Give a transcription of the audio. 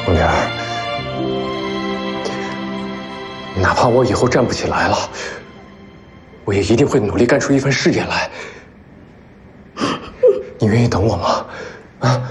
梦莲儿，哪怕我以后站不起来了，我也一定会努力干出一番事业来。你愿意等我吗？啊？